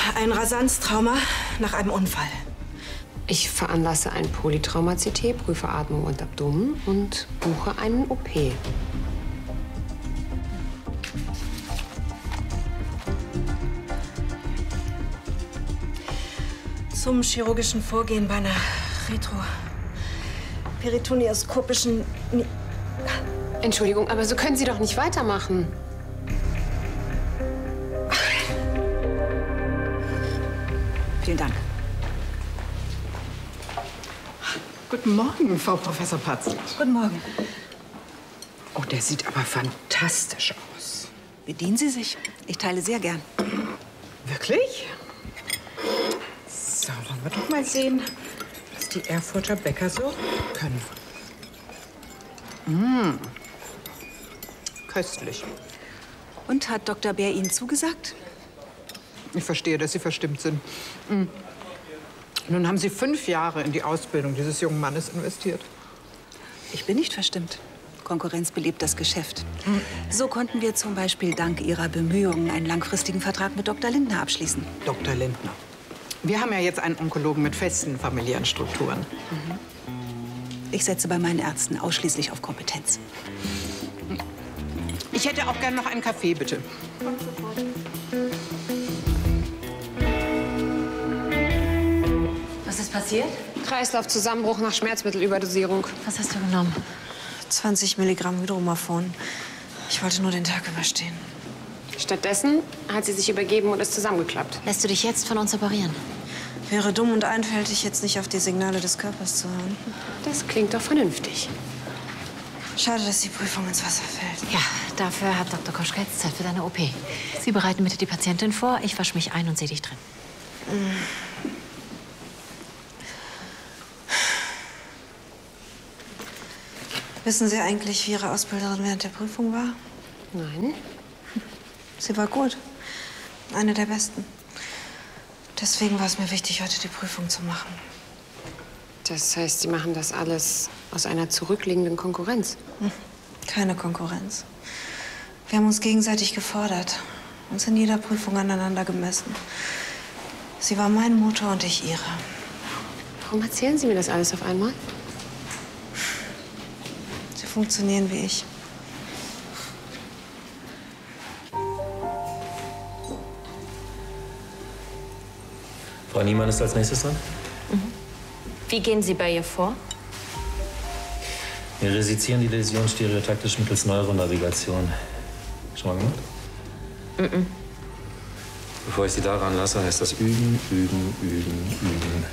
Ein Rasanztrauma nach einem Unfall. Ich veranlasse ein Polytrauma-CT, prüfe Atmung und Abdomen und buche einen OP. Zum chirurgischen Vorgehen bei einer retroperitoneoskopischen... Entschuldigung, aber so können Sie doch nicht weitermachen. Vielen Dank. Guten Morgen, Frau Professor Patz. Guten Morgen. Oh, der sieht aber fantastisch aus. Bedienen Sie sich. Ich teile sehr gern. Wirklich? So, wollen wir doch mal sehen, was die Erfurter Bäcker so können. Köstlich. Und hat Dr. Bär Ihnen zugesagt? Ich verstehe, dass Sie verstimmt sind. Nun haben Sie 5 Jahre in die Ausbildung dieses jungen Mannes investiert. Ich bin nicht verstimmt. Konkurrenz belebt das Geschäft. So konnten wir zum Beispiel dank Ihrer Bemühungen einen langfristigen Vertrag mit Dr. Lindner abschließen. Dr. Lindner. Wir haben ja jetzt einen Onkologen mit festen familiären Strukturen. Ich setze bei meinen Ärzten ausschließlich auf Kompetenz. Ich hätte auch gern noch einen Kaffee, bitte. Was ist passiert? Kreislaufzusammenbruch nach Schmerzmittelüberdosierung. Was hast du genommen? 20 Milligramm Hydromorphon. Ich wollte nur den Tag überstehen. Stattdessen hat sie sich übergeben und ist zusammengeklappt. Lässt du dich jetzt von uns operieren? Wäre dumm und einfältig, jetzt nicht auf die Signale des Körpers zu hören. Das klingt doch vernünftig. Schade, dass die Prüfung ins Wasser fällt. Ja, dafür hat Dr. Koschka jetzt Zeit für deine OP. Sie bereiten bitte die Patientin vor. Ich wasche mich ein und sehe dich drin. Wissen Sie eigentlich, wie Ihre Ausbilderin während der Prüfung war? Nein. Sie war gut. Eine der besten. Deswegen war es mir wichtig, heute die Prüfung zu machen. Das heißt, Sie machen das alles aus einer zurückliegenden Konkurrenz? Keine Konkurrenz. Wir haben uns gegenseitig gefordert, uns in jeder Prüfung aneinander gemessen. Sie war mein Motor und ich ihre. Warum erzählen Sie mir das alles auf einmal? Sie funktionieren wie ich. Frau Niemann ist als nächstes dran. Wie gehen Sie bei ihr vor? Wir resizieren die Läsion stereotaktisch mittels Neuronavigation. Schon mal gemacht? Bevor ich Sie daran lasse, heißt das üben, üben, üben, üben.